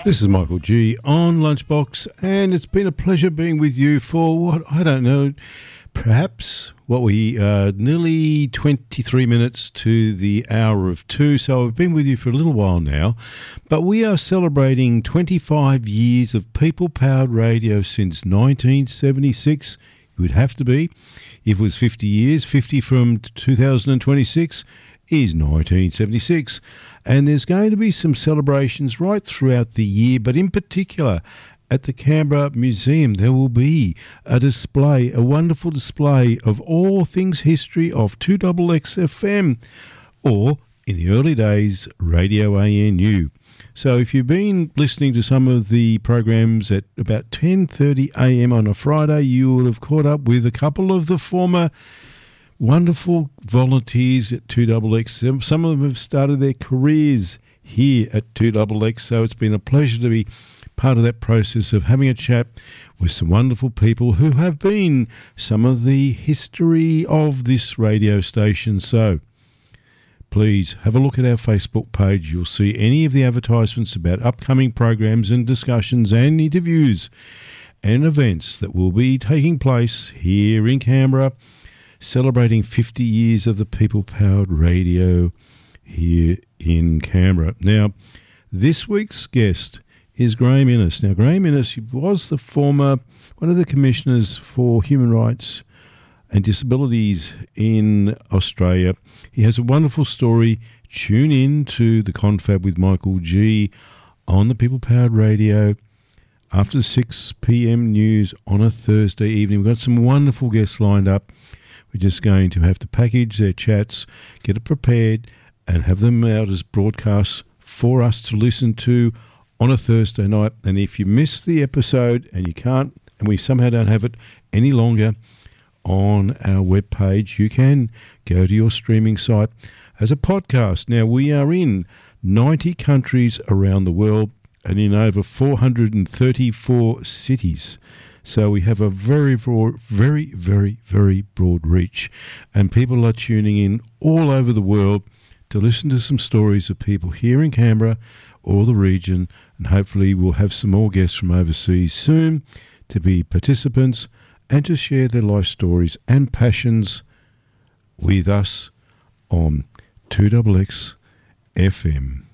This is Michael G on Lunchbox, and it's been a pleasure being with you for perhaps nearly 23 minutes to the hour of 2. So I've been with you for a little while now, but we are celebrating 25 years of people-powered radio since 1976. It would have to be. If it was 50 years, 50 from 2026 is 1976. And there's going to be some celebrations right throughout the year, but in particular at the Canberra Museum there will be a display, a wonderful display of all things history of 2XXFM, or in the early days, Radio ANU. So if you've been listening to some of the programs at about 10:30 a.m. on a Friday, you will have caught up with a couple of the former wonderful volunteers at 2XX. Some of them have started their careers here at 2XX, so it's been a pleasure to be part of that process of having a chat with some wonderful people who have been some of the history of this radio station. So please have a look at our Facebook page. You'll see any of the advertisements about upcoming programs and discussions and interviews and events that will be taking place here in Canberra, celebrating 50 years of the people-powered radio here in Canberra. Now, this week's guest is Graham Innes. Now, Graham Innes was one of the commissioners for human rights and disabilities in Australia. He has a wonderful story. Tune in to the Confab with Michael G on the people-powered radio after the 6 p.m. news on a Thursday evening. We've got some wonderful guests lined up. We're just going to have to package their chats, get it prepared, and have them out as broadcasts for us to listen to on a Thursday night. And if you miss the episode and you can't, and we somehow don't have it any longer on our webpage, you can go to your streaming site as a podcast. Now, we are in 90 countries around the world and in over 434 cities. So we have a very broad, very, very, very broad reach. And people are tuning in all over the world to listen to some stories of people here in Canberra or the region. And hopefully we'll have some more guests from overseas soon to be participants and to share their life stories and passions with us on 2XX FM.